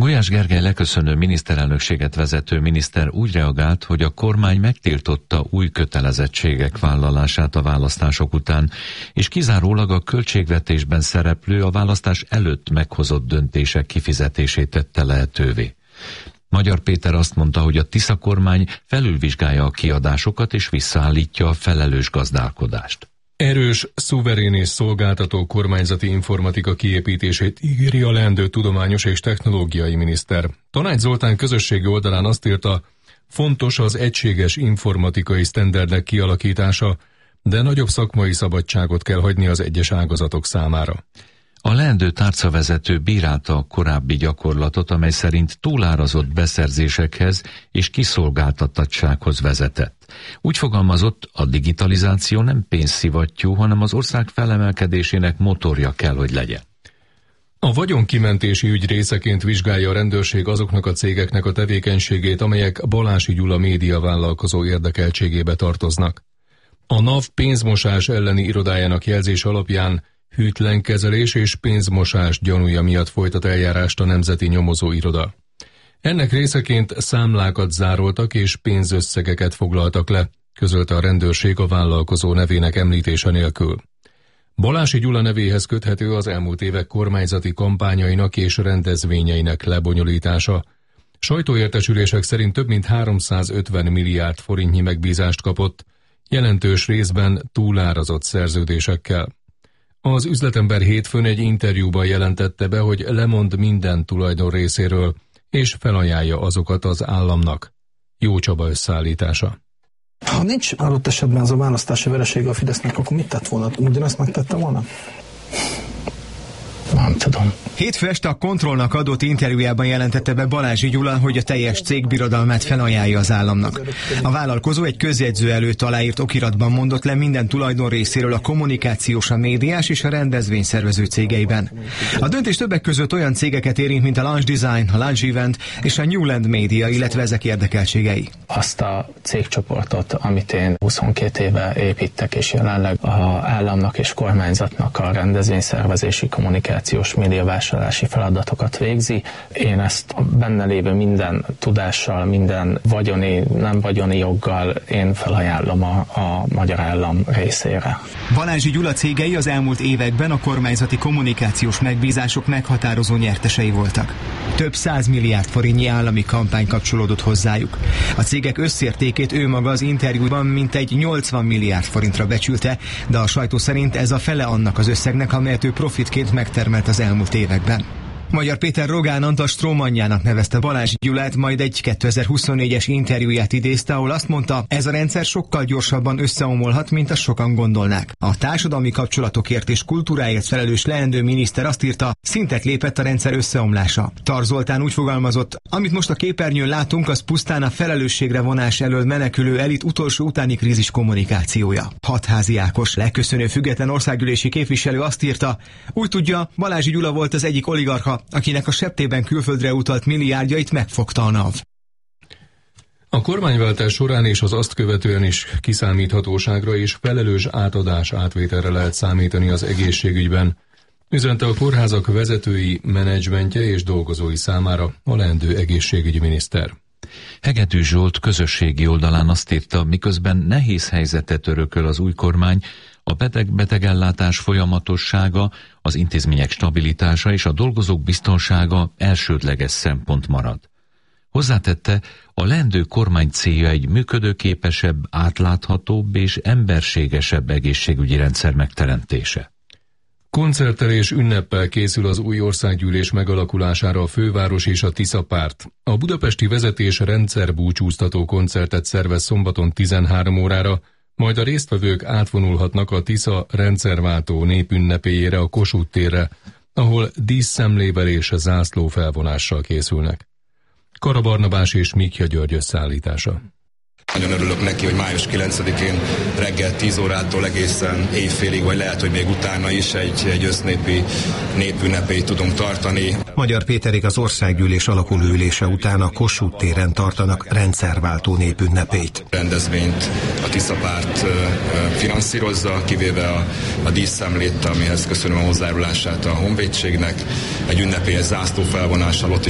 Gulyás Gergely leköszönő miniszterelnökséget vezető miniszter úgy reagált, hogy a kormány megtiltotta új kötelezettségek vállalását a választások után, és kizárólag a költségvetésben szereplő, a választás előtt meghozott döntések kifizetését tette lehetővé. Magyar Péter azt mondta, hogy a Tisza kormány felülvizsgálja a kiadásokat és visszaállítja a felelős gazdálkodást. Erős, szuverén és szolgáltató kormányzati informatika kiépítését ígéri a leendő tudományos és technológiai miniszter. Tanács Zoltán közösségi oldalán azt írta, fontos az egységes informatikai sztenderdek kialakítása, de nagyobb szakmai szabadságot kell hagyni az egyes ágazatok számára. A leendő tárcavezető bírálta a korábbi gyakorlatot, amely szerint túlárazott beszerzésekhez és kiszolgáltatottsághoz vezetett. Úgy fogalmazott, a digitalizáció nem pénzszivattyú, hanem az ország felemelkedésének motorja kell, hogy legyen. A vagyonkimentési ügy részeként vizsgálja a rendőrség azoknak a cégeknek a tevékenységét, amelyek Balási Gyula média vállalkozó érdekeltségébe tartoznak. A NAV pénzmosás elleni irodájának jelzés alapján hűtlen kezelés és pénzmosás gyanúja miatt folytat eljárást a Nemzeti Nyomozó Iroda. Ennek részeként számlákat zároltak és pénzösszegeket foglaltak le, közölte a rendőrség a vállalkozó nevének említése nélkül. Balási Gyula nevéhez köthető az elmúlt évek kormányzati kampányainak és rendezvényeinek lebonyolítása. Sajtóértesülések szerint több mint 350 milliárd forintnyi megbízást kapott, jelentős részben túlárazott szerződésekkel. Az üzletember hétfőn egy interjúban jelentette be, hogy lemond minden tulajdon részéről, és felajánlja azokat az államnak. Jó Csaba összeállítása. Ha nincs adott esetben az a választási vereség a Fidesznek, akkor mit tett volna? Ugyanazt megtette volna? Nem tudom. Hétfő este a Kontrollnak adott interjújában jelentette be Balázsi Gyula, hogy a teljes cégbirodalmát felajánlja az államnak. A vállalkozó egy közjegyző előtt aláírt okiratban mondott le minden tulajdon részéről a kommunikációs, a médiás és a rendezvényszervező cégeiben. A döntés többek között olyan cégeket érint, mint a Launch Design, a Launch Event és a Newland Media, illetve ezek érdekeltségei. Azt a cégcsoportot, amit én 22 éve építek, és jelenleg az államnak és kormányzatnak a rendezvényszervezési, kommunikációs, médiavásárlási feladatokat végzi. Én ezt a benne lévő minden tudással, minden vagyoni, nem vagyoni joggal én felajánlom a magyar állam részére. Balázsi Gyula cégei az elmúlt években a kormányzati kommunikációs megbízások meghatározó nyertesei voltak. Több 100 milliárd forintnyi állami kampány kapcsolódott hozzájuk. A cégek összértékét ő maga az interjúban mintegy 80 milliárd forintra becsülte, de a sajtó szerint ez a fele annak az összegnek, amelyet ő profitként megtermelt az elmúlt években. Magyar Péter Rogán Antal strómanjának nevezte Balázsi Gyulát, majd egy 2024-es interjúját idézte, ahol azt mondta, ez a rendszer sokkal gyorsabban összeomolhat, mint azt sokan gondolnák. A társadalmi kapcsolatokért és kultúráért felelős leendő miniszter azt írta, szintet lépett a rendszer összeomlása. Tar Zoltán úgy fogalmazott, amit most a képernyőn látunk, az pusztán a felelősségre vonás elől menekülő elit utolsó utáni krízis kommunikációja. Hatházi Ákos, leköszönő független országgyűlési képviselő azt írta, úgy tudja, Balázsi Gyula volt az egyik oligarcha, akinek a septében külföldre utalt milliárdjait megfogta a NAV. A kormányváltás során és az azt követően is kiszámíthatóságra és felelős átadás-átvételre lehet számítani az egészségügyben, üzente a kórházak vezetői, menedzsmentje és dolgozói számára a leendő egészségügyi miniszter. Hegedű Zsolt közösségi oldalán azt írta, miközben nehéz helyzetet örököl az új kormány, a betegellátás folyamatossága, az intézmények stabilitása és a dolgozók biztonsága elsődleges szempont marad. Hozzátette, a leendő kormány célja egy működőképesebb, átláthatóbb és emberségesebb egészségügyi rendszer megteremtése. Koncerttel és ünneppel készül az új országgyűlés megalakulására a főváros és a Tisza párt. A budapesti vezetés rendszerbúcsúztató koncertet szervez szombaton 13 órára, majd a résztvevők átvonulhatnak a Tisza rendszerváltó népünnepéjére, a Kossuth térre, ahol díszszemlével és zászlófelvonással készülnek. Kara Barnabás és Mikja György összeállítása. Nagyon örülök neki, hogy május 9-én reggel 10 órától egészen éjfélig, vagy lehet, hogy még utána is egy össznépi népünnepét tudunk tartani. Magyar Péterék az országgyűlés alakuló ülése után a Kossuth téren tartanak rendszerváltó népünnepét. Rendezvényt a Tisza párt finanszírozza, kivéve a díszszemlét, amihez köszönöm a hozzájárulását a honvédségnek, egy ünnepélyes zászlófelvonással, ott